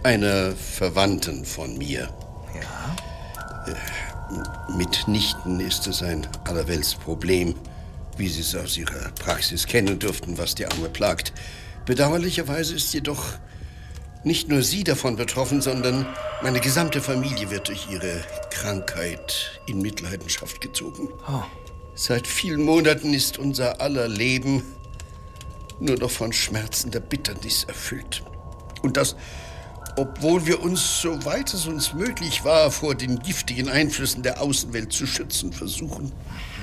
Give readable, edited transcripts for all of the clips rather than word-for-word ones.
Einer Verwandten von mir. Ja? Mitnichten ist es ein Allerweltsproblem, wie Sie es aus Ihrer Praxis kennen dürften, was die Arme plagt. Bedauerlicherweise ist jedoch nicht nur sie davon betroffen, sondern meine gesamte Familie wird durch ihre Krankheit in Mitleidenschaft gezogen. Oh. Seit vielen Monaten ist unser aller Leben nur noch von schmerzender Bitternis erfüllt. Und das, obwohl wir uns, soweit es uns möglich war, vor den giftigen Einflüssen der Außenwelt zu schützen versuchen.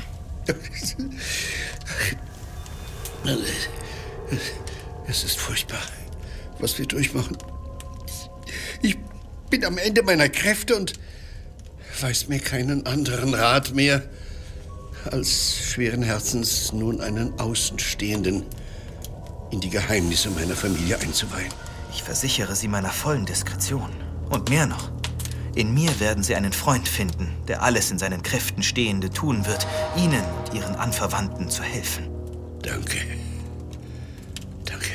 Es ist furchtbar, was wir durchmachen. Ich bin am Ende meiner Kräfte und weiß mir keinen anderen Rat mehr, als schweren Herzens nun einen Außenstehenden in die Geheimnisse meiner Familie einzuweihen. Ich versichere Sie meiner vollen Diskretion. Und mehr noch. In mir werden Sie einen Freund finden, der alles in seinen Kräften Stehende tun wird, Ihnen und Ihren Anverwandten zu helfen. Danke. Danke.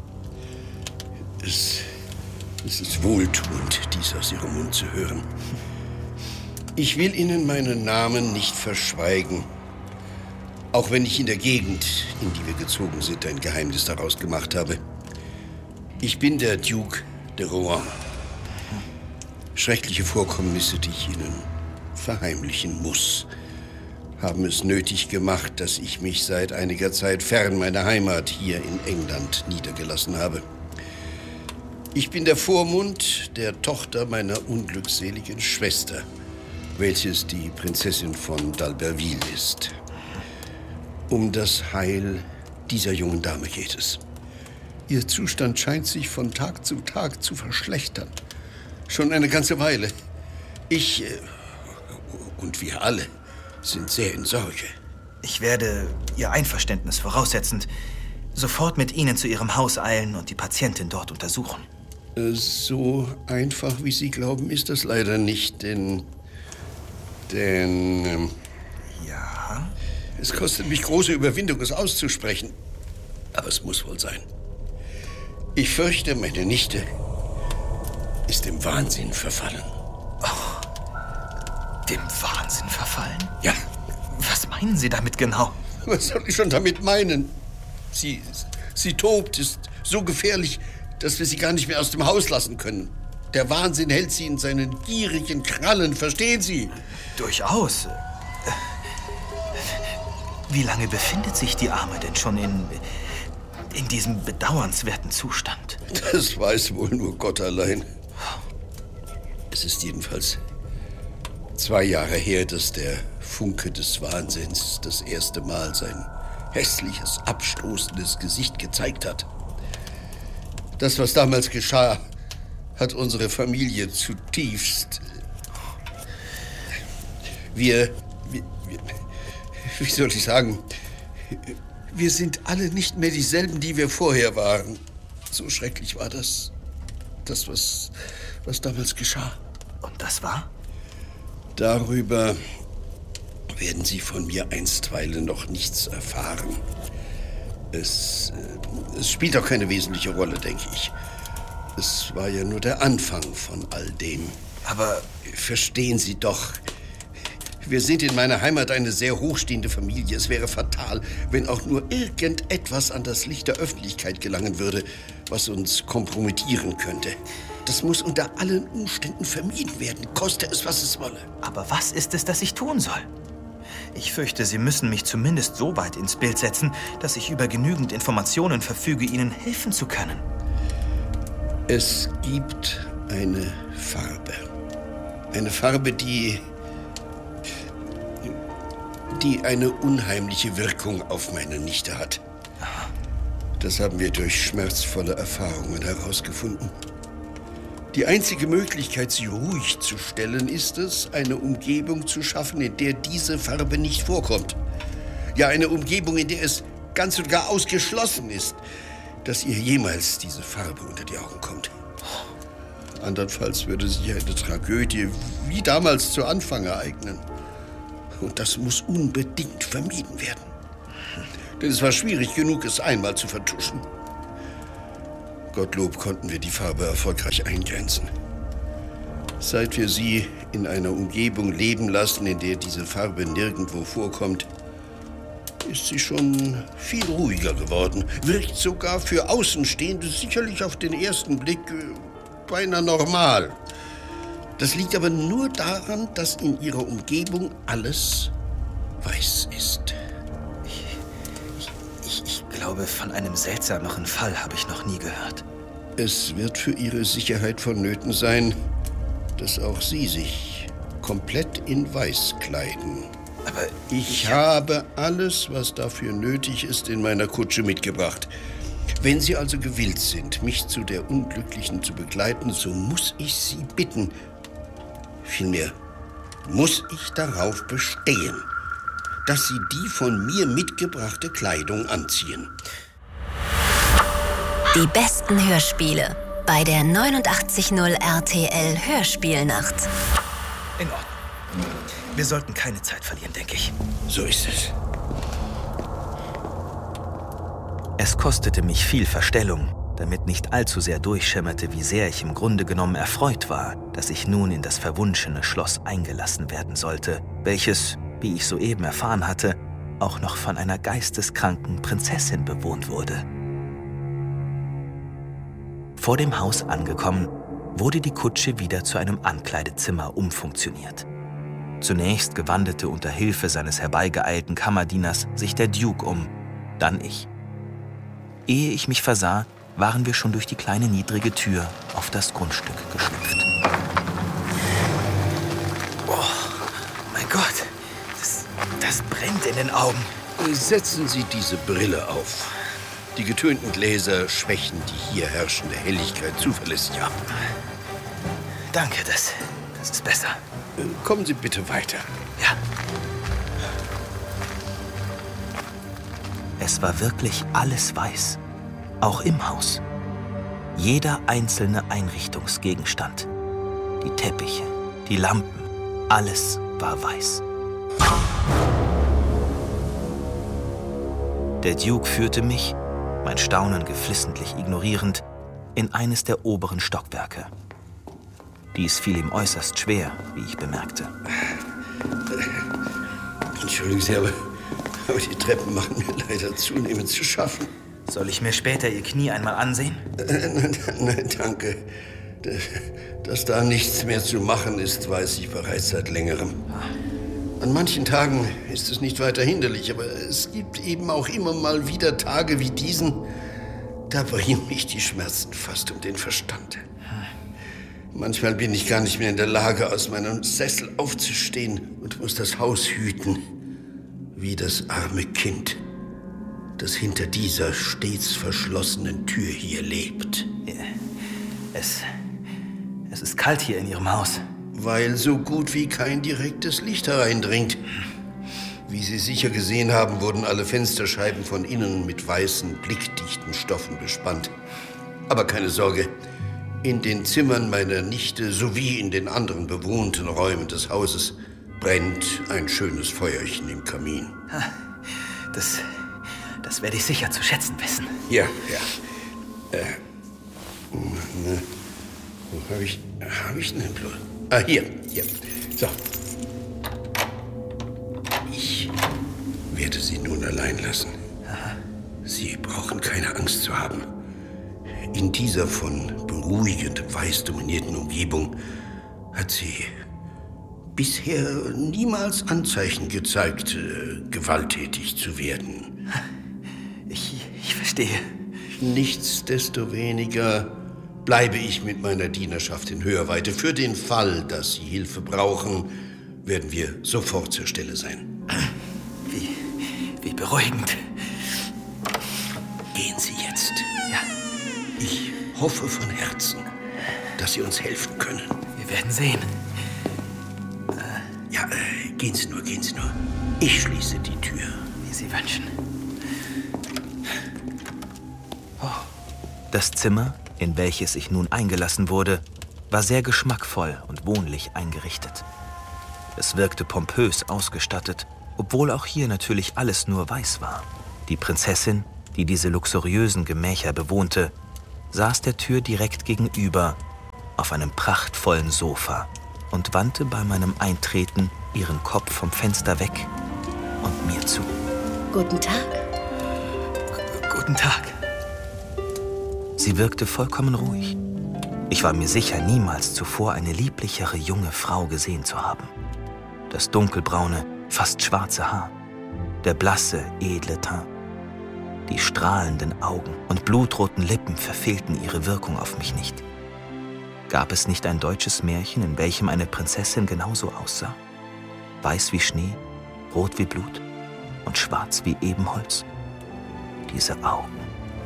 Es ist wohltuend, dies aus Ihrem Mund zu hören. Ich will Ihnen meinen Namen nicht verschweigen. Auch wenn ich in der Gegend, in die wir gezogen sind, ein Geheimnis daraus gemacht habe. Ich bin der Duke de Rohan. Schreckliche Vorkommnisse, die ich Ihnen verheimlichen muss, haben es nötig gemacht, dass ich mich seit einiger Zeit fern meiner Heimat hier in England niedergelassen habe. Ich bin der Vormund der Tochter meiner unglückseligen Schwester, welches die Prinzessin von d'Alberville ist. Um das Heil dieser jungen Dame geht es. Ihr Zustand scheint sich von Tag zu Tag zu verschlechtern. Schon eine ganze Weile. Ich und wir alle sind sehr in Sorge. Ich werde Ihr Einverständnis voraussetzend sofort mit Ihnen zu Ihrem Haus eilen und die Patientin dort untersuchen. So einfach, wie Sie glauben, ist das leider nicht, denn Ja? es kostet mich große Überwindung, es auszusprechen. Aber es muss wohl sein. Ich fürchte, meine Nichte ist dem Wahnsinn verfallen. Oh, dem Wahnsinn verfallen? Ja. Was meinen Sie damit genau? Was soll ich schon damit meinen? Sie tobt, ist so gefährlich, dass wir sie gar nicht mehr aus dem Haus lassen können. Der Wahnsinn hält sie in seinen gierigen Krallen, verstehen Sie? Durchaus. Wie lange befindet sich die Arme denn schon in diesem bedauernswerten Zustand? Das weiß wohl nur Gott allein. Es ist jedenfalls 2 Jahre her, dass der Funke des Wahnsinns das erste Mal sein hässliches, abstoßendes Gesicht gezeigt hat. Das, was damals geschah, hat unsere Familie zutiefst... Wie soll ich sagen? Wir sind alle nicht mehr dieselben, die wir vorher waren. So schrecklich war das, was damals geschah. Und das war? Darüber werden Sie von mir einstweilen noch nichts erfahren. Es spielt auch keine wesentliche Rolle, denke ich. Es war ja nur der Anfang von all dem. Aber verstehen Sie doch, wir sind in meiner Heimat eine sehr hochstehende Familie. Es wäre fatal, wenn auch nur irgendetwas an das Licht der Öffentlichkeit gelangen würde, was uns kompromittieren könnte. Das muss unter allen Umständen vermieden werden, koste es, was es wolle. Aber was ist es, das ich tun soll? Ich fürchte, Sie müssen mich zumindest so weit ins Bild setzen, dass ich über genügend Informationen verfüge, Ihnen helfen zu können. Es gibt eine Farbe. Eine Farbe, die eine unheimliche Wirkung auf meine Nichte hat. Das haben wir durch schmerzvolle Erfahrungen herausgefunden. Die einzige Möglichkeit, sie ruhig zu stellen, ist es, eine Umgebung zu schaffen, in der diese Farbe nicht vorkommt. Ja, eine Umgebung, in der es ganz und gar ausgeschlossen ist, dass ihr jemals diese Farbe unter die Augen kommt. Andernfalls würde sich eine Tragödie wie damals zu Anfang ereignen. Und das muss unbedingt vermieden werden. Denn es war schwierig genug, es einmal zu vertuschen. Gottlob konnten wir die Farbe erfolgreich eingrenzen. Seit wir sie in einer Umgebung leben lassen, in der diese Farbe nirgendwo vorkommt, ist sie schon viel ruhiger geworden. Wirkt sogar für Außenstehende sicherlich auf den ersten Blick beinahe normal. Das liegt aber nur daran, dass in ihrer Umgebung alles weiß ist. Ich glaube, von einem seltsameren Fall habe ich noch nie gehört. Es wird für ihre Sicherheit vonnöten sein, dass auch Sie sich komplett in Weiß kleiden. Aber ich habe alles, was dafür nötig ist, in meiner Kutsche mitgebracht. Wenn Sie also gewillt sind, mich zu der Unglücklichen zu begleiten, so muss ich Sie bitten. Vielmehr muss ich darauf bestehen, dass Sie die von mir mitgebrachte Kleidung anziehen. Die besten Hörspiele bei der 89.0 RTL Hörspielnacht. In Ordnung. Wir sollten keine Zeit verlieren, denke ich. So ist es. Es kostete mich viel Verstellung, damit nicht allzu sehr durchschimmerte, wie sehr ich im Grunde genommen erfreut war, dass ich nun in das verwunschene Schloss eingelassen werden sollte, welches, wie ich soeben erfahren hatte, auch noch von einer geisteskranken Prinzessin bewohnt wurde. Vor dem Haus angekommen, wurde die Kutsche wieder zu einem Ankleidezimmer umfunktioniert. Zunächst gewandete unter Hilfe seines herbeigeeilten Kammerdieners sich der Duke um, dann ich. Ehe ich mich versah, waren wir schon durch die kleine niedrige Tür auf das Grundstück geschlüpft. Oh, mein Gott, das brennt in den Augen. Setzen Sie diese Brille auf. Die getönten Gläser schwächen die hier herrschende Helligkeit zuverlässig ab. Danke, das ist besser. Kommen Sie bitte weiter. Ja. Es war wirklich alles weiß, auch im Haus. Jeder einzelne Einrichtungsgegenstand, die Teppiche, die Lampen, alles war weiß. Der Duke führte mich, mein Staunen geflissentlich ignorierend, in eines der oberen Stockwerke. Dies fiel ihm äußerst schwer, wie ich bemerkte. Entschuldigen Sie, aber die Treppen machen mir leider zunehmend zu schaffen. Soll ich mir später Ihr Knie einmal ansehen? Nein, danke. Dass da nichts mehr zu machen ist, weiß ich bereits seit längerem. An manchen Tagen ist es nicht weiter hinderlich, aber es gibt eben auch immer mal wieder Tage wie diesen, da bringen mich die Schmerzen fast um den Verstand. Manchmal bin ich gar nicht mehr in der Lage, aus meinem Sessel aufzustehen und muss das Haus hüten, wie das arme Kind, das hinter dieser stets verschlossenen Tür hier lebt. Es ist kalt hier in Ihrem Haus. Weil so gut wie kein direktes Licht hereindringt. Wie Sie sicher gesehen haben, wurden alle Fensterscheiben von innen mit weißen, blickdichten Stoffen bespannt. Aber keine Sorge, in den Zimmern meiner Nichte sowie in den anderen bewohnten Räumen des Hauses brennt ein schönes Feuerchen im Kamin. Das werde ich sicher zu schätzen wissen. Ja. Wo habe ich denn bloß? Ah, hier. So. Ich werde Sie nun allein lassen. Sie brauchen keine Angst zu haben. In dieser von beruhigendem Weiß dominierten Umgebung hat sie bisher niemals Anzeichen gezeigt, gewalttätig zu werden. Ich verstehe. Nichtsdestoweniger bleibe ich mit meiner Dienerschaft in Hörweite. Für den Fall, dass Sie Hilfe brauchen, werden wir sofort zur Stelle sein. Wie beruhigend. Gehen Sie jetzt. Ja. Ich hoffe von Herzen, dass Sie uns helfen können. Wir werden sehen. Ja, gehen Sie nur. Ich schließe die Tür. Wie Sie wünschen. Oh. Das Zimmer, in welches ich nun eingelassen wurde, war sehr geschmackvoll und wohnlich eingerichtet. Es wirkte pompös ausgestattet, obwohl auch hier natürlich alles nur weiß war. Die Prinzessin, die diese luxuriösen Gemächer bewohnte, saß der Tür direkt gegenüber auf einem prachtvollen Sofa und wandte bei meinem Eintreten ihren Kopf vom Fenster weg und mir zu. Guten Tag. Guten Tag. Sie wirkte vollkommen ruhig. Ich war mir sicher, niemals zuvor eine lieblichere junge Frau gesehen zu haben. Das dunkelbraune, fast schwarze Haar, der blasse, edle Teint. Die strahlenden Augen und blutroten Lippen verfehlten ihre Wirkung auf mich nicht. Gab es nicht ein deutsches Märchen, in welchem eine Prinzessin genauso aussah? Weiß wie Schnee, rot wie Blut und schwarz wie Ebenholz. Diese Augen.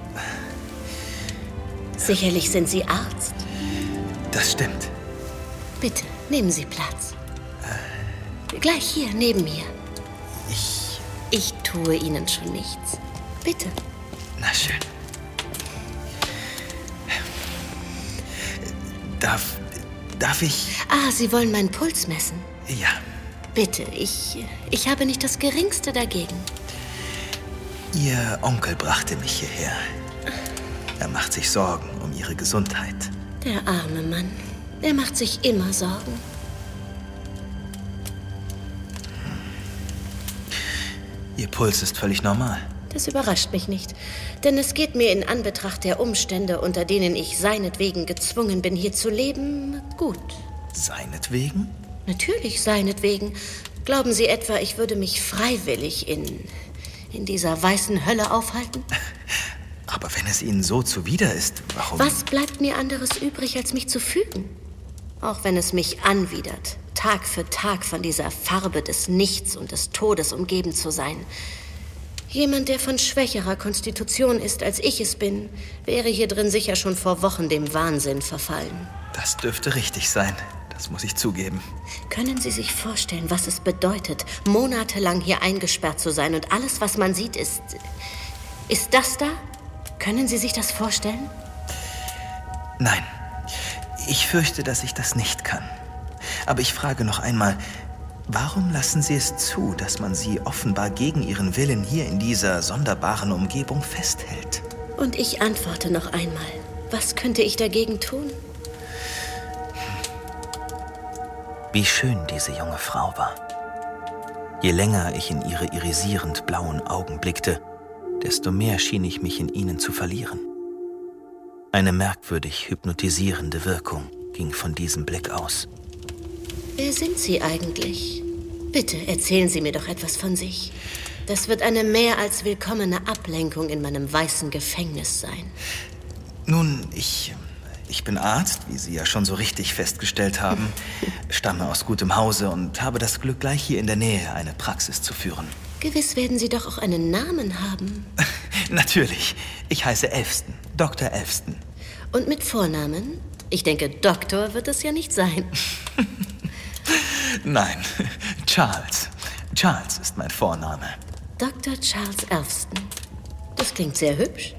Sicherlich sind Sie Arzt. Das stimmt. Bitte, nehmen Sie Platz. Gleich hier, neben mir. Ich tue Ihnen schon nichts. Bitte. Na schön. Darf ich... Ah, Sie wollen meinen Puls messen? Ja. Bitte, ich habe nicht das Geringste dagegen. Ihr Onkel brachte mich hierher. Er macht sich Sorgen um Ihre Gesundheit. Der arme Mann. Er macht sich immer Sorgen. Ihr Puls ist völlig normal. Das überrascht mich nicht. Denn es geht mir in Anbetracht der Umstände, unter denen ich seinetwegen gezwungen bin, hier zu leben, gut. Seinetwegen? Natürlich seinetwegen. Glauben Sie etwa, ich würde mich freiwillig in dieser weißen Hölle aufhalten? Aber wenn es Ihnen so zuwider ist, warum... Was bleibt mir anderes übrig, als mich zu fügen? Auch wenn es mich anwidert, Tag für Tag von dieser Farbe des Nichts und des Todes umgeben zu sein. Jemand, der von schwächerer Konstitution ist, als ich es bin, wäre hier drin sicher schon vor Wochen dem Wahnsinn verfallen. Das dürfte richtig sein. Das muss ich zugeben. Können Sie sich vorstellen, was es bedeutet, monatelang hier eingesperrt zu sein und alles, was man sieht, ist das da? Können Sie sich das vorstellen? Nein. Ich fürchte, dass ich das nicht kann. Aber ich frage noch einmal, warum lassen Sie es zu, dass man Sie offenbar gegen Ihren Willen hier in dieser sonderbaren Umgebung festhält? Und ich antworte noch einmal, was könnte ich dagegen tun? Wie schön diese junge Frau war. Je länger ich in ihre irisierend blauen Augen blickte, desto mehr schien ich mich in ihnen zu verlieren. Eine merkwürdig hypnotisierende Wirkung ging von diesem Blick aus. Wer sind Sie eigentlich? Bitte erzählen Sie mir doch etwas von sich. Das wird eine mehr als willkommene Ablenkung in meinem weißen Gefängnis sein. Nun, ich bin Arzt, wie Sie ja schon so richtig festgestellt haben, stamme aus gutem Hause und habe das Glück, gleich hier in der Nähe eine Praxis zu führen. Gewiss werden Sie doch auch einen Namen haben. Natürlich. Ich heiße Elfston, Dr. Elfston. Und mit Vornamen? Ich denke, Doktor wird es ja nicht sein. Nein, Charles. Charles ist mein Vorname. Dr. Charles Elfston. Das klingt sehr hübsch.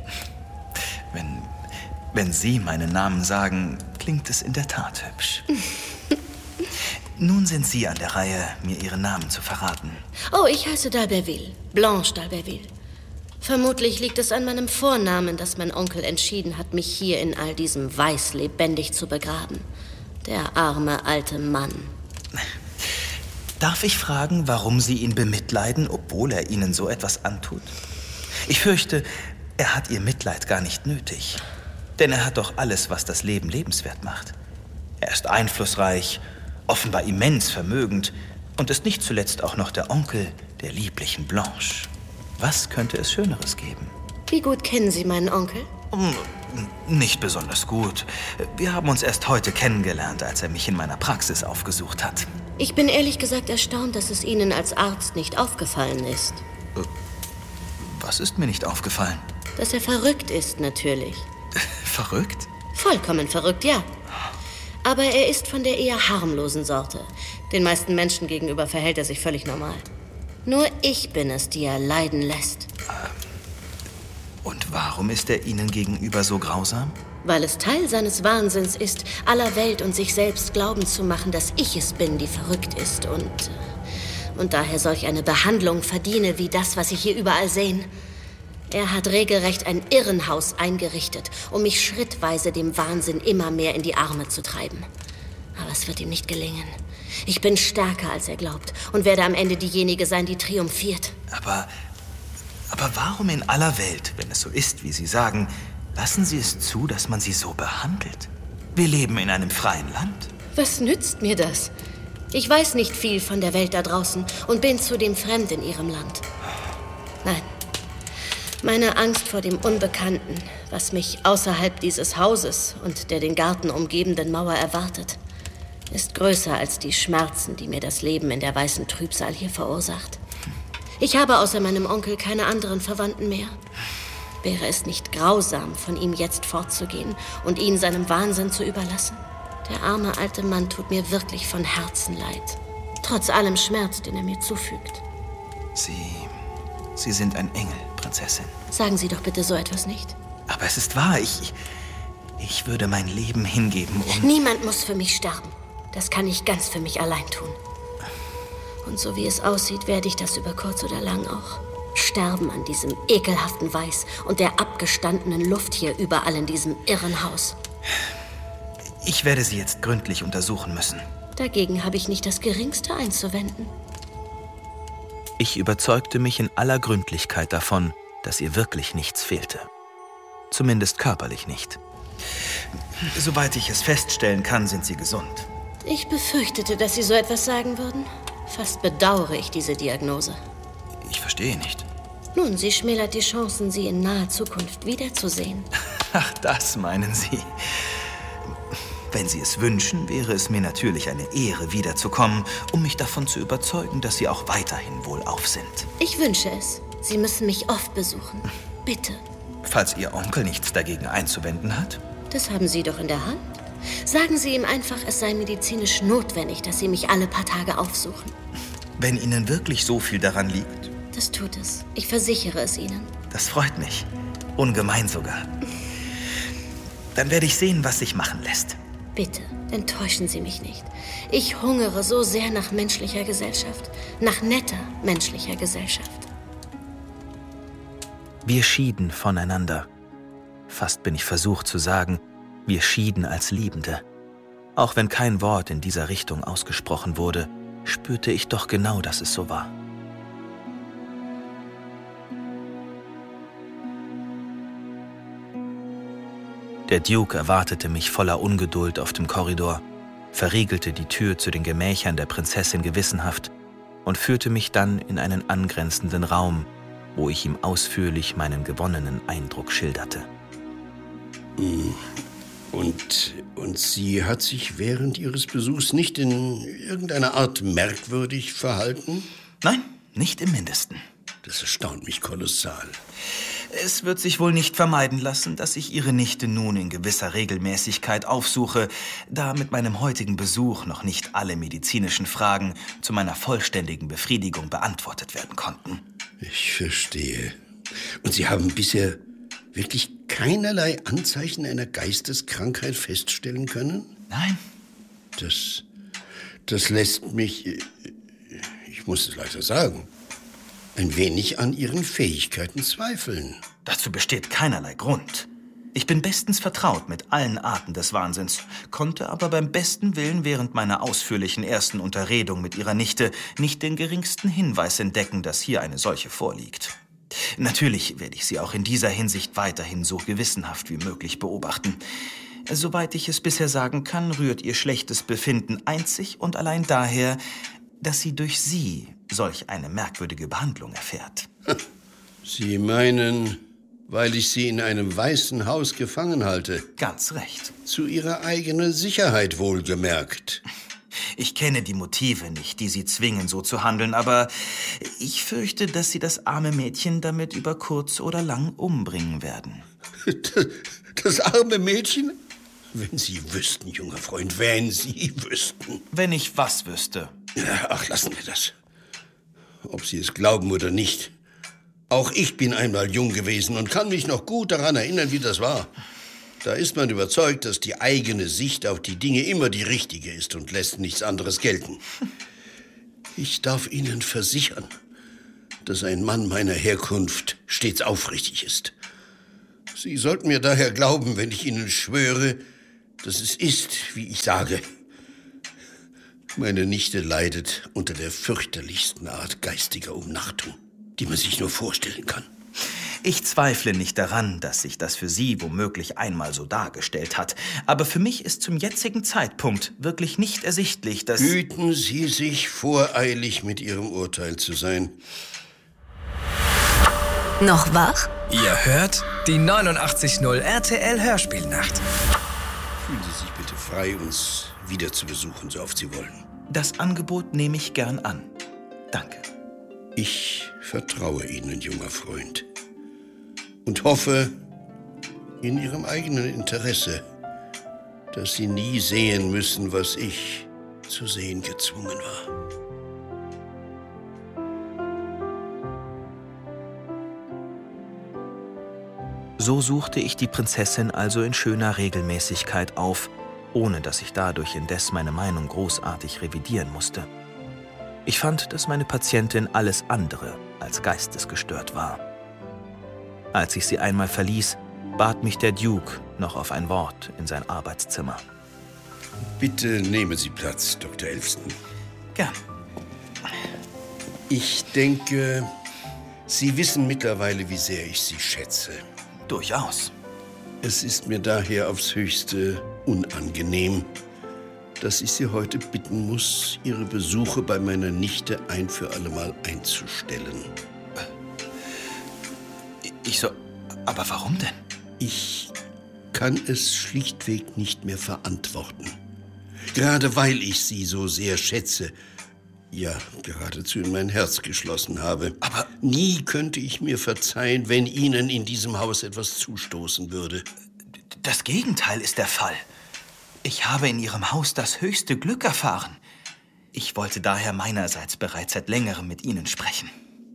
Wenn Sie meinen Namen sagen, klingt es in der Tat hübsch. Nun sind Sie an der Reihe, mir Ihren Namen zu verraten. Oh, ich heiße d'Alberville, Blanche d'Alberville. Vermutlich liegt es an meinem Vornamen, dass mein Onkel entschieden hat, mich hier in all diesem Weiß lebendig zu begraben. Der arme alte Mann. Darf ich fragen, warum Sie ihn bemitleiden, obwohl er Ihnen so etwas antut? Ich fürchte, er hat Ihr Mitleid gar nicht nötig. Denn er hat doch alles, was das Leben lebenswert macht. Er ist einflussreich, offenbar immens vermögend und ist nicht zuletzt auch noch der Onkel der lieblichen Blanche. Was könnte es Schöneres geben? Wie gut kennen Sie meinen Onkel? Nicht besonders gut. Wir haben uns erst heute kennengelernt, als er mich in meiner Praxis aufgesucht hat. Ich bin ehrlich gesagt erstaunt, dass es Ihnen als Arzt nicht aufgefallen ist. Was ist mir nicht aufgefallen? Dass er verrückt ist, natürlich. Verrückt? Vollkommen verrückt, ja. Aber er ist von der eher harmlosen Sorte. Den meisten Menschen gegenüber verhält er sich völlig normal. Nur ich bin es, die er leiden lässt. Und warum ist er Ihnen gegenüber so grausam? Weil es Teil seines Wahnsinns ist, aller Welt und sich selbst glauben zu machen, dass ich es bin, die verrückt ist und daher solch eine Behandlung verdiene wie das, was Sie hier überall sehen. Er hat regelrecht ein Irrenhaus eingerichtet, um mich schrittweise dem Wahnsinn immer mehr in die Arme zu treiben. Aber es wird ihm nicht gelingen. Ich bin stärker, als er glaubt und werde am Ende diejenige sein, die triumphiert. Aber warum in aller Welt, wenn es so ist, wie Sie sagen, lassen Sie es zu, dass man Sie so behandelt? Wir leben in einem freien Land. Was nützt mir das? Ich weiß nicht viel von der Welt da draußen und bin zudem fremd in Ihrem Land. Nein. Meine Angst vor dem Unbekannten, was mich außerhalb dieses Hauses und der den Garten umgebenden Mauer erwartet, ist größer als die Schmerzen, die mir das Leben in der weißen Trübsal hier verursacht. Ich habe außer meinem Onkel keine anderen Verwandten mehr. Wäre es nicht grausam, von ihm jetzt fortzugehen und ihn seinem Wahnsinn zu überlassen? Der arme alte Mann tut mir wirklich von Herzen leid. Trotz allem Schmerz, den er mir zufügt. Sie sind ein Engel, Prinzessin. Sagen Sie doch bitte so etwas nicht. Aber es ist wahr, ich würde mein Leben hingeben, um... Niemand muss für mich sterben. Das kann ich ganz für mich allein tun. Und so wie es aussieht, werde ich das über kurz oder lang auch. Sterben an diesem ekelhaften Weiß und der abgestandenen Luft hier überall in diesem Irrenhaus. Ich werde Sie jetzt gründlich untersuchen müssen. Dagegen habe ich nicht das Geringste einzuwenden. Ich überzeugte mich in aller Gründlichkeit davon, dass ihr wirklich nichts fehlte. Zumindest körperlich nicht. Soweit ich es feststellen kann, sind Sie gesund. Ich befürchtete, dass Sie so etwas sagen würden. Fast bedauere ich diese Diagnose. Ich verstehe nicht. Nun, sie schmälert die Chancen, Sie in naher Zukunft wiederzusehen. Ach, das meinen Sie. Wenn Sie es wünschen, wäre es mir natürlich eine Ehre, wiederzukommen, um mich davon zu überzeugen, dass Sie auch weiterhin wohlauf sind. Ich wünsche es. Sie müssen mich oft besuchen. Bitte. Falls Ihr Onkel nichts dagegen einzuwenden hat? Das haben Sie doch in der Hand. Sagen Sie ihm einfach, es sei medizinisch notwendig, dass Sie mich alle paar Tage aufsuchen. Wenn Ihnen wirklich so viel daran liegt? Das tut es. Ich versichere es Ihnen. Das freut mich. Ungemein sogar. Dann werde ich sehen, was sich machen lässt. Bitte, enttäuschen Sie mich nicht. Ich hungere so sehr nach menschlicher Gesellschaft. Nach netter menschlicher Gesellschaft. Wir schieden voneinander. Fast bin ich versucht zu sagen, wir schieden als Liebende. Auch wenn kein Wort in dieser Richtung ausgesprochen wurde, spürte ich doch genau, dass es so war. Der Duke erwartete mich voller Ungeduld auf dem Korridor, verriegelte die Tür zu den Gemächern der Prinzessin gewissenhaft und führte mich dann in einen angrenzenden Raum, wo ich ihm ausführlich meinen gewonnenen Eindruck schilderte. Und sie hat sich während Ihres Besuchs nicht in irgendeiner Art merkwürdig verhalten? Nein, nicht im Mindesten. Das erstaunt mich kolossal. Es wird sich wohl nicht vermeiden lassen, dass ich Ihre Nichte nun in gewisser Regelmäßigkeit aufsuche, da mit meinem heutigen Besuch noch nicht alle medizinischen Fragen zu meiner vollständigen Befriedigung beantwortet werden konnten. Ich verstehe. Und Sie haben bisher wirklich keinerlei Anzeichen einer Geisteskrankheit feststellen können? Nein. Das lässt mich, ich muss es leider sagen, ein wenig an Ihren Fähigkeiten zweifeln. Dazu besteht keinerlei Grund. Ich bin bestens vertraut mit allen Arten des Wahnsinns, konnte aber beim besten Willen während meiner ausführlichen ersten Unterredung mit Ihrer Nichte nicht den geringsten Hinweis entdecken, dass hier eine solche vorliegt. Natürlich werde ich Sie auch in dieser Hinsicht weiterhin so gewissenhaft wie möglich beobachten. Soweit ich es bisher sagen kann, rührt Ihr schlechtes Befinden einzig und allein daher, dass sie durch Sie solch eine merkwürdige Behandlung erfährt. Sie meinen, weil ich Sie in einem weißen Haus gefangen halte? Ganz recht. Zu Ihrer eigenen Sicherheit wohlgemerkt. Ich kenne die Motive nicht, die Sie zwingen, so zu handeln, aber ich fürchte, dass Sie das arme Mädchen damit über kurz oder lang umbringen werden. Das arme Mädchen? Wenn Sie wüssten, junger Freund, wenn Sie wüssten. Wenn ich was wüsste. Ach, lassen wir das. Ob Sie es glauben oder nicht. Auch ich bin einmal jung gewesen und kann mich noch gut daran erinnern, wie das war. Da ist man überzeugt, dass die eigene Sicht auf die Dinge immer die richtige ist und lässt nichts anderes gelten. Ich darf Ihnen versichern, dass ein Mann meiner Herkunft stets aufrichtig ist. Sie sollten mir daher glauben, wenn ich Ihnen schwöre, dass es ist, wie ich sage. Meine Nichte leidet unter der fürchterlichsten Art geistiger Umnachtung, die man sich nur vorstellen kann. Ich zweifle nicht daran, dass sich das für Sie womöglich einmal so dargestellt hat. Aber für mich ist zum jetzigen Zeitpunkt wirklich nicht ersichtlich, dass... Hüten Sie sich, voreilig mit Ihrem Urteil zu sein. Noch wach? Ihr hört die 89.0 RTL Hörspielnacht. Fühlen Sie sich bitte frei, uns wieder zu besuchen, so oft Sie wollen. Das Angebot nehme ich gern an. Danke. Ich vertraue Ihnen, junger Freund, und hoffe, in Ihrem eigenen Interesse, dass Sie nie sehen müssen, was ich zu sehen gezwungen war. So suchte ich die Prinzessin also in schöner Regelmäßigkeit auf, ohne dass ich dadurch indes meine Meinung großartig revidieren musste. Ich fand, dass meine Patientin alles andere als geistesgestört war. Als ich sie einmal verließ, bat mich der Duke noch auf ein Wort in sein Arbeitszimmer. Bitte nehmen Sie Platz, Dr. Elvston. Gern. Ich denke, Sie wissen mittlerweile, wie sehr ich Sie schätze. Durchaus. Es ist mir daher aufs Höchste unangenehm, dass ich Sie heute bitten muss, Ihre Besuche bei meiner Nichte ein für allemal einzustellen. Aber warum denn? Ich kann es schlichtweg nicht mehr verantworten. Gerade weil ich Sie so sehr schätze, ja, geradezu in mein Herz geschlossen habe. Aber nie könnte ich mir verzeihen, wenn Ihnen in diesem Haus etwas zustoßen würde. Das Gegenteil ist der Fall. Ich habe in Ihrem Haus das höchste Glück erfahren. Ich wollte daher meinerseits bereits seit längerem mit Ihnen sprechen.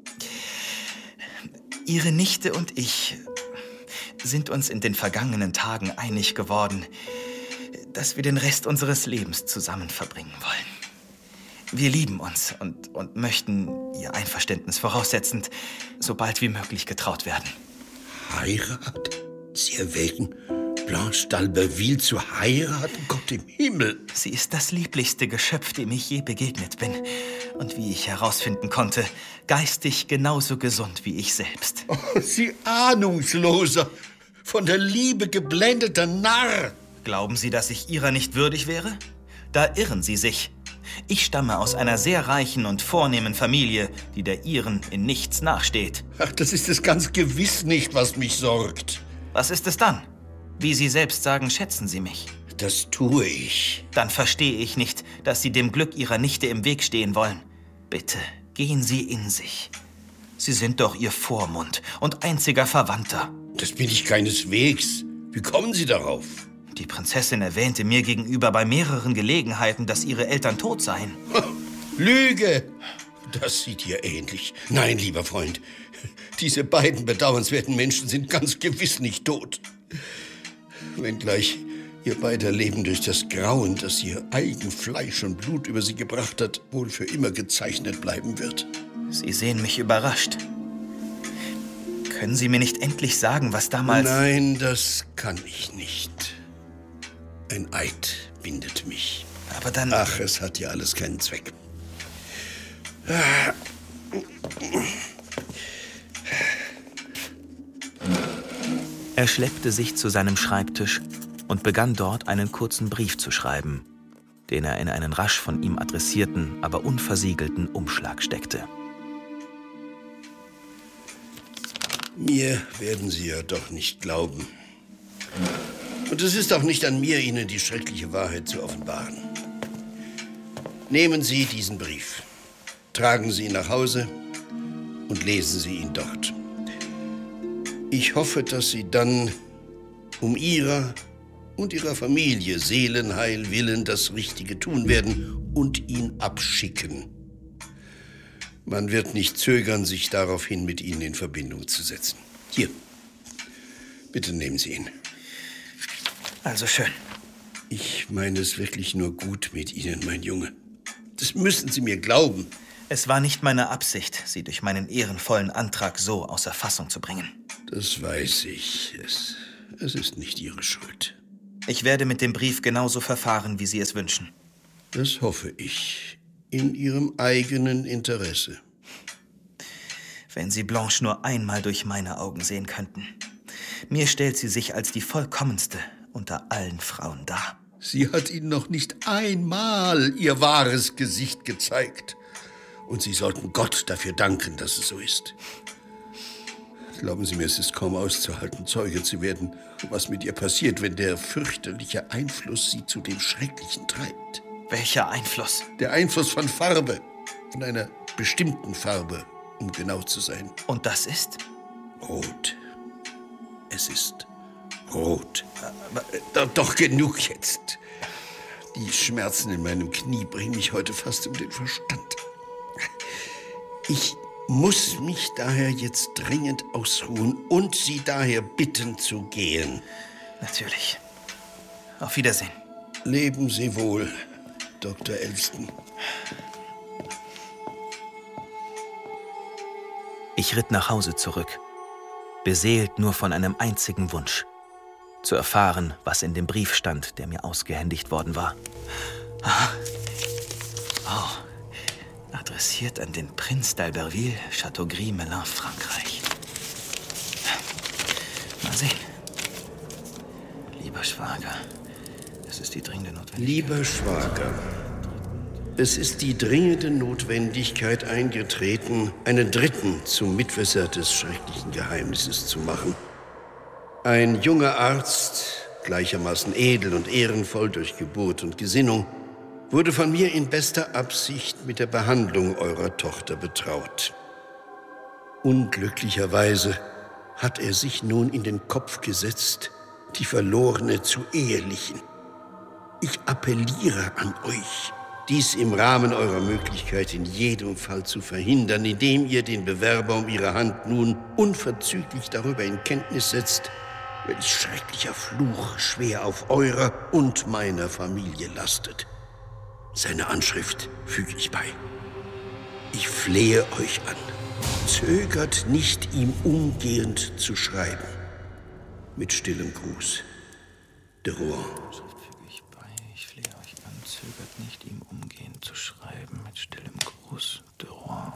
Ihre Nichte und ich sind uns in den vergangenen Tagen einig geworden, dass wir den Rest unseres Lebens zusammen verbringen wollen. Wir lieben uns und möchten, Ihr Einverständnis voraussetzend, so bald wie möglich getraut werden. Heirat? Sie erwägen, Blanche d'Alberville zu heiraten? Gott im Himmel! Sie ist das lieblichste Geschöpf, dem ich je begegnet bin. Und wie ich herausfinden konnte, geistig genauso gesund wie ich selbst. Oh, Sie ahnungsloser, von der Liebe geblendeter Narr! Glauben Sie, dass ich Ihrer nicht würdig wäre? Da irren Sie sich. Ich stamme aus einer sehr reichen und vornehmen Familie, die der Ihren in nichts nachsteht. Ach, das ist es ganz gewiss nicht, was mich sorgt. Was ist es dann? Wie Sie selbst sagen, schätzen Sie mich. Das tue ich. Dann verstehe ich nicht, dass Sie dem Glück Ihrer Nichte im Weg stehen wollen. Bitte, gehen Sie in sich. Sie sind doch Ihr Vormund und einziger Verwandter. Das bin ich keineswegs. Wie kommen Sie darauf? Die Prinzessin erwähnte mir gegenüber bei mehreren Gelegenheiten, dass ihre Eltern tot seien. Lüge! Das sieht ihr ähnlich. Nein, lieber Freund, diese beiden bedauernswerten Menschen sind ganz gewiss nicht tot. Wenngleich ihr beider Leben durch das Grauen, das ihr eigen Fleisch und Blut über sie gebracht hat, wohl für immer gezeichnet bleiben wird. Sie sehen mich überrascht. Können Sie mir nicht endlich sagen, was damals... Nein, das kann ich nicht. Ein Eid bindet mich. Aber dann... Ach, es hat ja alles keinen Zweck. Er schleppte sich zu seinem Schreibtisch und begann dort einen kurzen Brief zu schreiben, den er in einen rasch von ihm adressierten, aber unversiegelten Umschlag steckte. Mir werden Sie ja doch nicht glauben. Und es ist auch nicht an mir, Ihnen die schreckliche Wahrheit zu offenbaren. Nehmen Sie diesen Brief, tragen Sie ihn nach Hause und lesen Sie ihn dort. Ich hoffe, dass Sie dann um Ihrer und Ihrer Familie Seelenheil willen das Richtige tun werden und ihn abschicken. Man wird nicht zögern, sich daraufhin mit Ihnen in Verbindung zu setzen. Hier, bitte nehmen Sie ihn. Also schön. Ich meine es wirklich nur gut mit Ihnen, mein Junge. Das müssen Sie mir glauben. Es war nicht meine Absicht, Sie durch meinen ehrenvollen Antrag so außer Fassung zu bringen. Das weiß ich. Es ist nicht Ihre Schuld. Ich werde mit dem Brief genauso verfahren, wie Sie es wünschen. Das hoffe ich. In Ihrem eigenen Interesse. Wenn Sie Blanche nur einmal durch meine Augen sehen könnten. Mir stellt sie sich als die vollkommenste unter allen Frauen dar. Sie hat Ihnen noch nicht einmal Ihr wahres Gesicht gezeigt. Und Sie sollten Gott dafür danken, dass es so ist. Glauben Sie mir, es ist kaum auszuhalten, Zeuge zu werden, was mit ihr passiert, wenn der fürchterliche Einfluss Sie zu dem Schrecklichen treibt. Welcher Einfluss? Der Einfluss von Farbe. Von einer bestimmten Farbe, um genau zu sein. Und das ist? Rot. Es ist rot. Doch genug jetzt. Die Schmerzen in meinem Knie bringen mich heute fast um den Verstand. Ich muss mich daher jetzt dringend ausruhen und Sie daher bitten zu gehen. Natürlich. Auf Wiedersehen. Leben Sie wohl, Dr. Elston. Ich ritt nach Hause zurück, beseelt nur von einem einzigen Wunsch: zu erfahren, was in dem Brief stand, der mir ausgehändigt worden war. Oh, adressiert an den Prinz d'Alberville, Châteauguay-Melun, Frankreich. Mal sehen. Lieber Schwager, es ist die dringende Notwendigkeit. Lieber Schwager, es ist die dringende Notwendigkeit eingetreten, einen Dritten zum Mitwisser des schrecklichen Geheimnisses zu machen. Ein junger Arzt, gleichermaßen edel und ehrenvoll durch Geburt und Gesinnung, wurde von mir in bester Absicht mit der Behandlung eurer Tochter betraut. Unglücklicherweise hat er sich nun in den Kopf gesetzt, die Verlorene zu ehelichen. Ich appelliere an euch, dies im Rahmen eurer Möglichkeit in jedem Fall zu verhindern, indem ihr den Bewerber um ihre Hand nun unverzüglich darüber in Kenntnis setzt, welch schrecklicher Fluch schwer auf eurer und meiner Familie lastet. Seine Anschrift füge ich bei. Ich flehe euch an, zögert nicht, ihm umgehend zu schreiben. Mit stillem Gruß, de Rohan. Ich flehe euch an, zögert nicht, ihm umgehend zu schreiben. Mit stillem Gruß, de Rohan.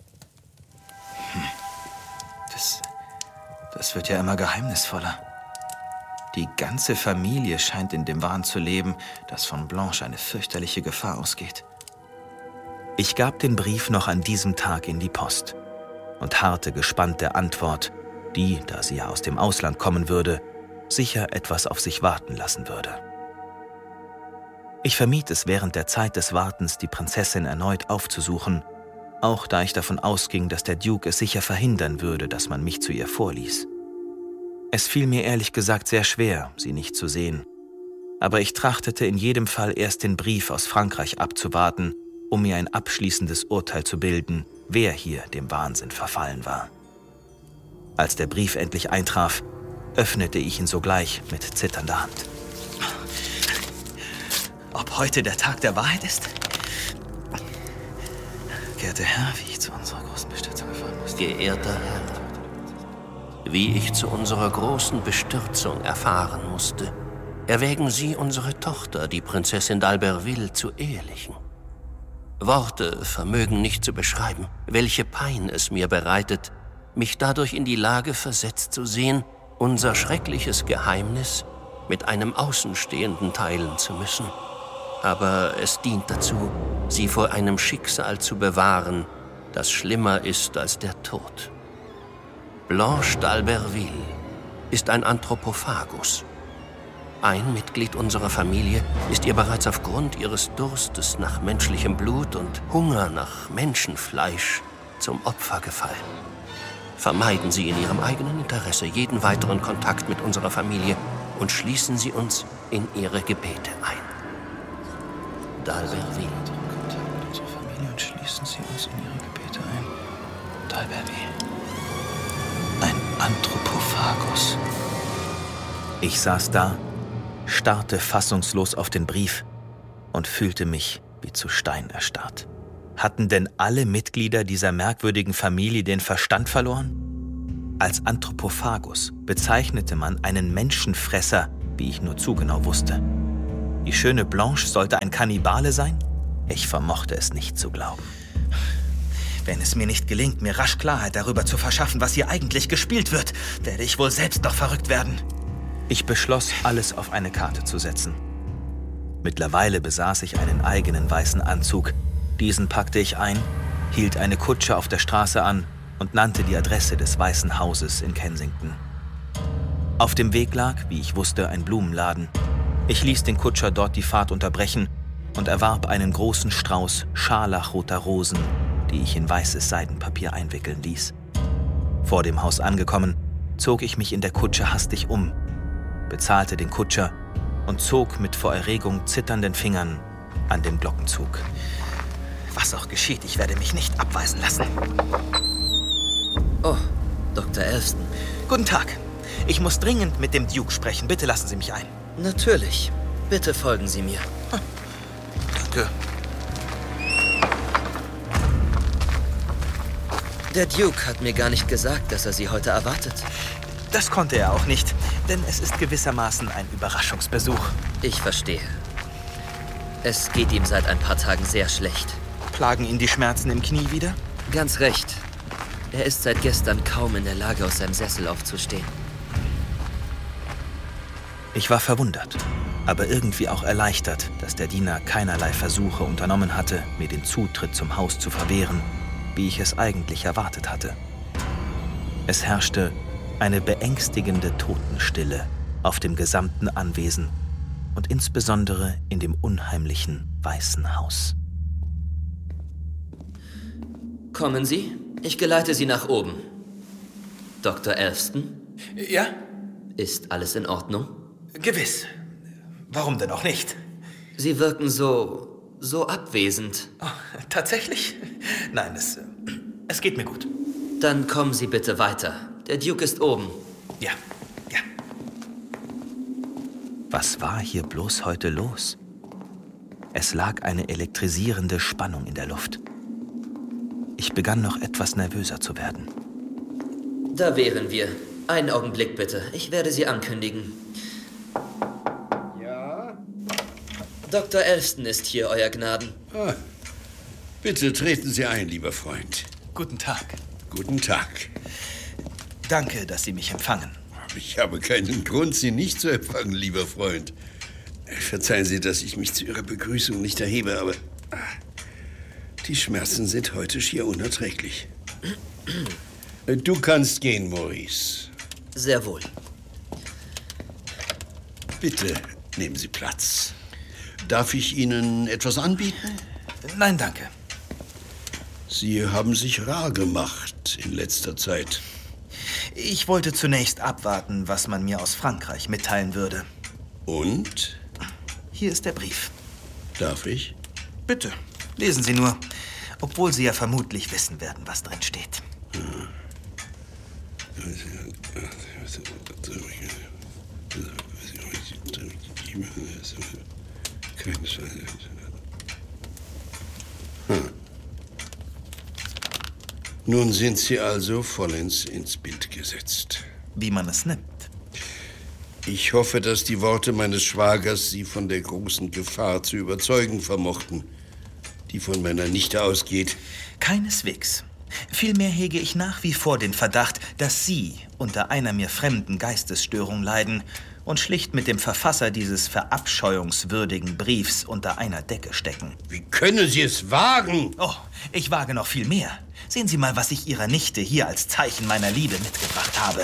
Das wird ja immer geheimnisvoller. Die ganze Familie scheint in dem Wahn zu leben, dass von Blanche eine fürchterliche Gefahr ausgeht. Ich gab den Brief noch an diesem Tag in die Post und harrte gespannt der Antwort, die, da sie ja aus dem Ausland kommen würde, sicher etwas auf sich warten lassen würde. Ich vermied es während der Zeit des Wartens, die Prinzessin erneut aufzusuchen, auch da ich davon ausging, dass der Duke es sicher verhindern würde, dass man mich zu ihr vorließ. Es fiel mir ehrlich gesagt sehr schwer, sie nicht zu sehen, aber ich trachtete in jedem Fall erst den Brief aus Frankreich abzuwarten, um mir ein abschließendes Urteil zu bilden, wer hier dem Wahnsinn verfallen war. Als der Brief endlich eintraf, öffnete ich ihn sogleich mit zitternder Hand. Ob heute der Tag der Wahrheit ist? Geehrter Herr, wie ich zu unserer großen Bestürzung erfahren musste. Geehrter Herr, wie ich zu unserer großen Bestürzung erfahren musste, erwägen Sie unsere Tochter, die Prinzessin d'Alberville, zu ehelichen. Worte vermögen nicht zu beschreiben, welche Pein es mir bereitet, mich dadurch in die Lage versetzt zu sehen, unser schreckliches Geheimnis mit einem Außenstehenden teilen zu müssen. Aber es dient dazu, Sie vor einem Schicksal zu bewahren, das schlimmer ist als der Tod. Blanche d'Alberville ist ein Anthropophagus. Ein Mitglied unserer Familie ist ihr bereits aufgrund ihres Durstes nach menschlichem Blut und Hunger nach Menschenfleisch zum Opfer gefallen. Vermeiden Sie in Ihrem eigenen Interesse jeden weiteren Kontakt mit unserer Familie und schließen Sie uns in Ihre Gebete ein. D'Alberville. Kontakt mit unserer Familie und schließen Sie uns in Ihre Gebete ein. D'Alberville. Ein Anthropophagus. Ich saß da, starrte fassungslos auf den Brief und fühlte mich wie zu Stein erstarrt. Hatten denn alle Mitglieder dieser merkwürdigen Familie den Verstand verloren? Als Anthropophagus bezeichnete man einen Menschenfresser, wie ich nur zu genau wusste. Die schöne Blanche sollte ein Kannibale sein? Ich vermochte es nicht zu glauben. Wenn es mir nicht gelingt, mir rasch Klarheit darüber zu verschaffen, was hier eigentlich gespielt wird, werde ich wohl selbst noch verrückt werden. Ich beschloss, alles auf eine Karte zu setzen. Mittlerweile besaß ich einen eigenen weißen Anzug. Diesen packte ich ein, hielt eine Kutsche auf der Straße an und nannte die Adresse des Weißen Hauses in Kensington. Auf dem Weg lag, wie ich wusste, ein Blumenladen. Ich ließ den Kutscher dort die Fahrt unterbrechen und erwarb einen großen Strauß scharlachroter Rosen, die ich in weißes Seidenpapier einwickeln ließ. Vor dem Haus angekommen, zog ich mich in der Kutsche hastig um, bezahlte den Kutscher und zog mit vor Erregung zitternden Fingern an dem Glockenzug. Was auch geschieht, ich werde mich nicht abweisen lassen. Oh, Dr. Elveston. Guten Tag. Ich muss dringend mit dem Duke sprechen. Bitte lassen Sie mich ein. Natürlich. Bitte folgen Sie mir. Danke. Der Duke hat mir gar nicht gesagt, dass er Sie heute erwartet. Das konnte er auch nicht, denn es ist gewissermaßen ein Überraschungsbesuch. Ich verstehe. Es geht ihm seit ein paar Tagen sehr schlecht. Plagen ihn die Schmerzen im Knie wieder? Ganz recht. Er ist seit gestern kaum in der Lage, aus seinem Sessel aufzustehen. Ich war verwundert, aber irgendwie auch erleichtert, dass der Diener keinerlei Versuche unternommen hatte, mir den Zutritt zum Haus zu verwehren, wie ich es eigentlich erwartet hatte. Es herrschte eine beängstigende Totenstille auf dem gesamten Anwesen und insbesondere in dem unheimlichen Weißen Haus. Kommen Sie, ich geleite Sie nach oben. Dr. Elveston? Ja? Ist alles in Ordnung? Gewiss. Warum denn auch nicht? Sie wirken so abwesend. Oh, tatsächlich? Nein, es geht mir gut. Dann kommen Sie bitte weiter. Der Duke ist oben. Ja. Was war hier bloß heute los? Es lag eine elektrisierende Spannung in der Luft. Ich begann noch etwas nervöser zu werden. Da wären wir. Einen Augenblick bitte. Ich werde Sie ankündigen. Ja? Dr. Elveston ist hier, Euer Gnaden. Ah, bitte treten Sie ein, lieber Freund. Guten Tag. Guten Tag. Danke, dass Sie mich empfangen. Ich habe keinen Grund, Sie nicht zu empfangen, lieber Freund. Verzeihen Sie, dass ich mich zu Ihrer Begrüßung nicht erhebe, aber die Schmerzen sind heute schier unerträglich. Du kannst gehen, Maurice. Sehr wohl. Bitte nehmen Sie Platz. Darf ich Ihnen etwas anbieten? Nein, danke. Sie haben sich rar gemacht in letzter Zeit. Ich wollte zunächst abwarten, was man mir aus Frankreich mitteilen würde. Und? Hier ist der Brief. Darf ich? Bitte, lesen Sie nur. Obwohl Sie ja vermutlich wissen werden, was drin steht. Nun sind Sie also vollends ins Bild gesetzt. Wie man es nimmt. Ich hoffe, dass die Worte meines Schwagers Sie von der großen Gefahr zu überzeugen vermochten, die von meiner Nichte ausgeht. Keineswegs. Vielmehr hege ich nach wie vor den Verdacht, dass Sie unter einer mir fremden Geistesstörung leiden und schlicht mit dem Verfasser dieses verabscheuungswürdigen Briefs unter einer Decke stecken. Wie können Sie es wagen? Oh, ich wage noch viel mehr. Sehen Sie mal, was ich Ihrer Nichte hier als Zeichen meiner Liebe mitgebracht habe.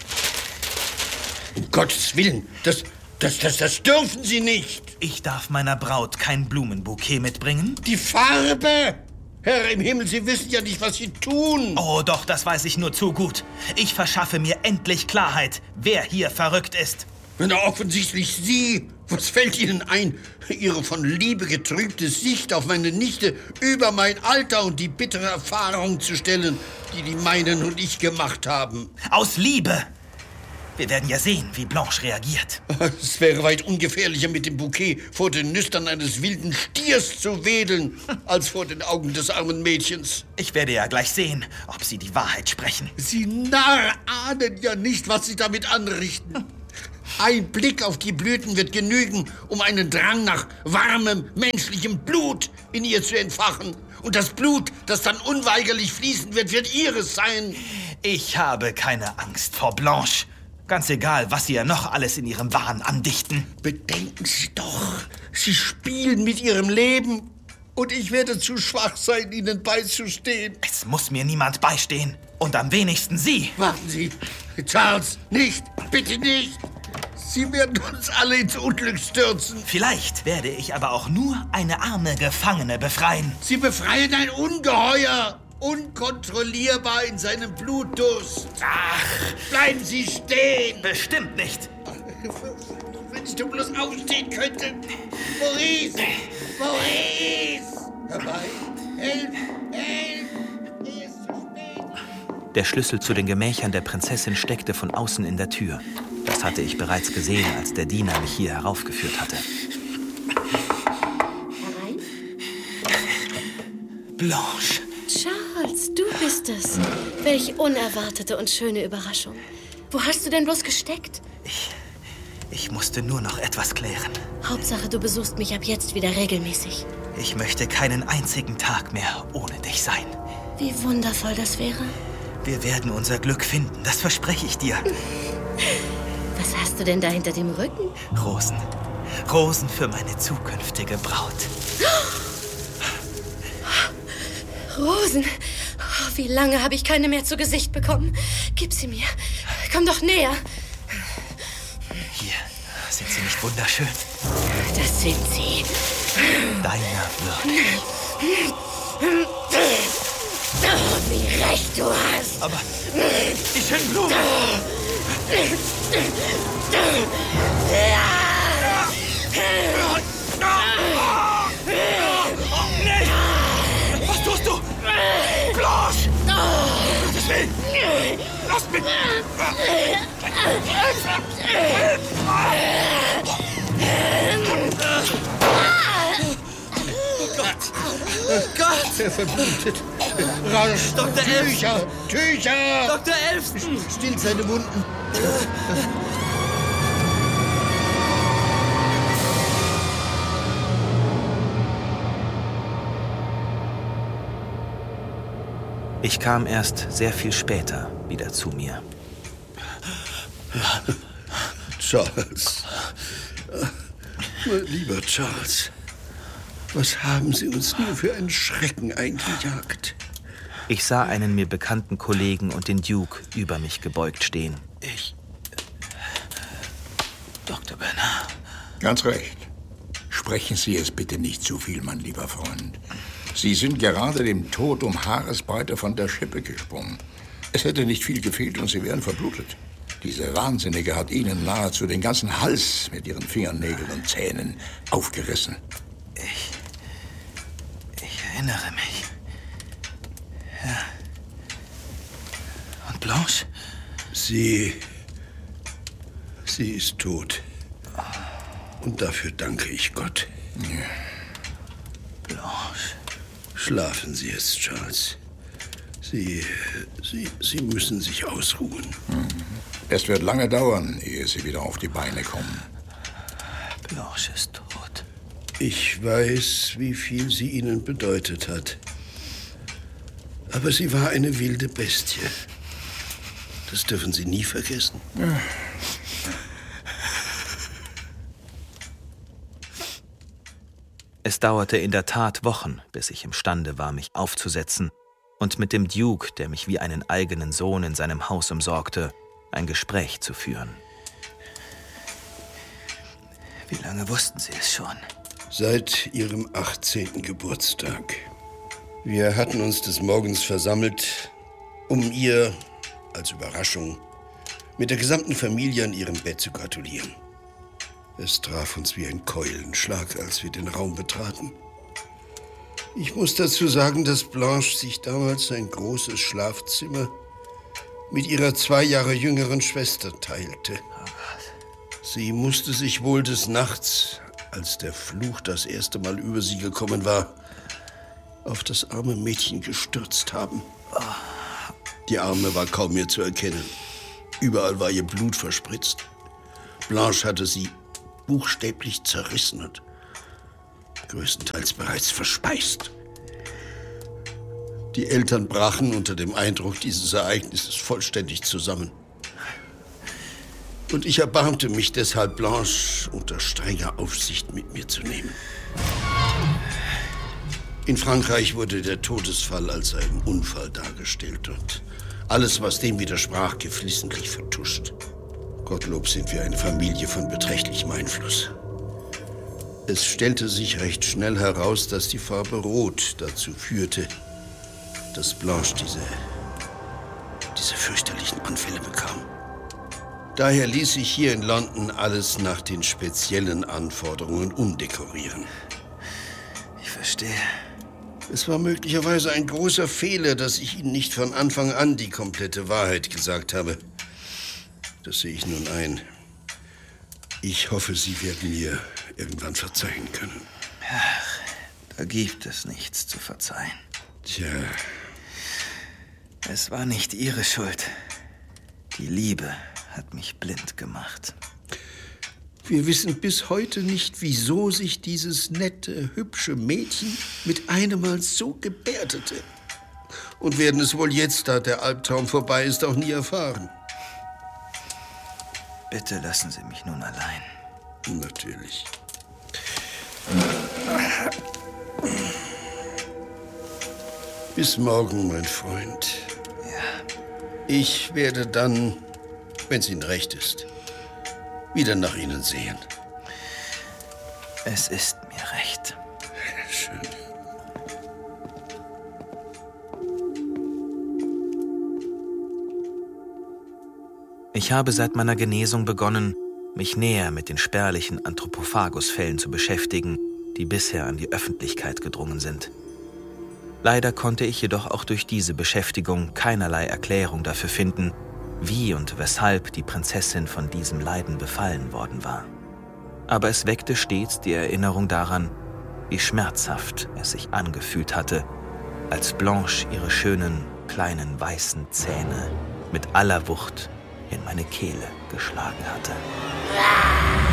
Um Gottes Willen, das dürfen Sie nicht. Ich darf meiner Braut kein Blumenbouquet mitbringen? Die Farbe! Herr im Himmel, Sie wissen ja nicht, was Sie tun. Oh, doch, das weiß ich nur zu gut. Ich verschaffe mir endlich Klarheit, wer hier verrückt ist. Na, offensichtlich Sie. Was fällt Ihnen ein, Ihre von Liebe getrübte Sicht auf meine Nichte über mein Alter und die bittere Erfahrung zu stellen, die die meinen und ich gemacht haben? Aus Liebe! Wir werden ja sehen, wie Blanche reagiert. Es wäre weit ungefährlicher, mit dem Bouquet vor den Nüstern eines wilden Stiers zu wedeln, als vor den Augen des armen Mädchens. Ich werde ja gleich sehen, ob Sie die Wahrheit sprechen. Sie Narr ahnen ja nicht, was Sie damit anrichten. Ein Blick auf die Blüten wird genügen, um einen Drang nach warmem, menschlichem Blut in ihr zu entfachen. Und das Blut, das dann unweigerlich fließen wird, wird ihres sein. Ich habe keine Angst vor Blanche. Ganz egal, was Sie ja noch alles in Ihrem Wahn andichten. Bedenken Sie doch, Sie spielen mit Ihrem Leben. Und ich werde zu schwach sein, Ihnen beizustehen. Es muss mir niemand beistehen. Und am wenigsten Sie. Warten Sie, Charles, nicht, bitte nicht. Sie werden uns alle ins Unglück stürzen. Vielleicht werde ich aber auch nur eine arme Gefangene befreien. Sie befreien ein Ungeheuer, unkontrollierbar in seinem Blutdurst. Ach, bleiben Sie stehen. Bestimmt nicht. Wenn ich doch bloß aufstehen könnte. Maurice! Maurice! Herbei! Helf! Helf! Es ist zu spät! Der Schlüssel zu den Gemächern der Prinzessin steckte von außen in der Tür. Das hatte ich bereits gesehen, als der Diener mich hier heraufgeführt hatte. Herein? Blanche. Charles, du bist es. Welch unerwartete und schöne Überraschung. Wo hast du denn bloß gesteckt? Ich musste nur noch etwas klären. Hauptsache, du besuchst mich ab jetzt wieder regelmäßig. Ich möchte keinen einzigen Tag mehr ohne dich sein. Wie wundervoll das wäre. Wir werden unser Glück finden, das verspreche ich dir. Was hast du denn da hinter dem Rücken? Rosen. Rosen für meine zukünftige Braut. Rosen. Oh, wie lange habe ich keine mehr zu Gesicht bekommen? Gib sie mir. Komm doch näher. Hier, sind sie nicht wunderschön? Das sind sie. Deiner würdig. Oh, wie recht du hast. Aber die schönen Blumen. Nicht! Was tust du? Blanche! Gottes Willen! Lass mich! Oh Gott! Er verblutet. Rasch! Dr. Tücher! Tücher! Dr. Elfston! Still seine Wunden. Ich kam erst sehr viel später wieder zu mir. Charles. Mein lieber Charles. Was haben Sie uns nur für einen Schrecken eingejagt? Ich sah einen mir bekannten Kollegen und den Duke über mich gebeugt stehen. Dr. Bernard. Ganz recht. Sprechen Sie es bitte nicht zu viel, mein lieber Freund. Sie sind gerade dem Tod um Haaresbreite von der Schippe gesprungen. Es hätte nicht viel gefehlt und Sie wären verblutet. Diese Wahnsinnige hat Ihnen nahezu den ganzen Hals mit ihren Fingernägeln und Zähnen aufgerissen. Ich erinnere mich. Ja. Und Blanche? Sie ist tot. Und dafür danke ich Gott. Ja. Blanche. Schlafen Sie es, Charles. Sie müssen sich ausruhen. Es wird lange dauern, ehe Sie wieder auf die Beine kommen. Blanche ist tot. Ich weiß, wie viel sie Ihnen bedeutet hat. Aber sie war eine wilde Bestie. Das dürfen Sie nie vergessen. Ja. Es dauerte in der Tat Wochen, bis ich imstande war, mich aufzusetzen und mit dem Duke, der mich wie einen eigenen Sohn in seinem Haus umsorgte, ein Gespräch zu führen. Wie lange wussten Sie es schon? Seit Ihrem 18. Geburtstag. Wir hatten uns des Morgens versammelt, um ihr, als Überraschung, mit der gesamten Familie an ihrem Bett zu gratulieren. Es traf uns wie ein Keulenschlag, als wir den Raum betraten. Ich muss dazu sagen, dass Blanche sich damals ein großes Schlafzimmer mit ihrer 2 Jahre jüngeren Schwester teilte. Sie musste sich wohl des Nachts, als der Fluch das erste Mal über sie gekommen war, auf das arme Mädchen gestürzt haben. Die Arme war kaum mehr zu erkennen. Überall war ihr Blut verspritzt. Blanche hatte sie buchstäblich zerrissen und größtenteils bereits verspeist. Die Eltern brachen unter dem Eindruck dieses Ereignisses vollständig zusammen. Und ich erbarmte mich deshalb, Blanche unter strenger Aufsicht mit mir zu nehmen. In Frankreich wurde der Todesfall als ein Unfall dargestellt und alles, was dem widersprach, geflissentlich vertuscht. Gottlob sind wir eine Familie von beträchtlichem Einfluss. Es stellte sich recht schnell heraus, dass die Farbe Rot dazu führte, dass Blanche diese fürchterlichen Anfälle bekam. Daher ließ sich hier in London alles nach den speziellen Anforderungen umdekorieren. Ich verstehe. Es war möglicherweise ein großer Fehler, dass ich Ihnen nicht von Anfang an die komplette Wahrheit gesagt habe. Das sehe ich nun ein. Ich hoffe, Sie werden mir irgendwann verzeihen können. Ach, da gibt es nichts zu verzeihen. Tja. Es war nicht Ihre Schuld. Die Liebe hat mich blind gemacht. Wir wissen bis heute nicht, wieso sich dieses nette, hübsche Mädchen mit einem Mal so gebärdete. Und werden es wohl jetzt, da der Albtraum vorbei ist, auch nie erfahren. Bitte lassen Sie mich nun allein. Natürlich. Bis morgen, mein Freund. Ja. Ich werde dann, wenn es Ihnen recht ist, wieder nach Ihnen sehen. Es ist mir recht. Schön. Ich habe seit meiner Genesung begonnen, mich näher mit den spärlichen Anthropophagus-Fällen zu beschäftigen, die bisher an die Öffentlichkeit gedrungen sind. Leider konnte ich jedoch auch durch diese Beschäftigung keinerlei Erklärung dafür finden, wie und weshalb die Prinzessin von diesem Leiden befallen worden war. Aber es weckte stets die Erinnerung daran, wie schmerzhaft es sich angefühlt hatte, als Blanche ihre schönen, kleinen, weißen Zähne mit aller Wucht in meine Kehle geschlagen hatte.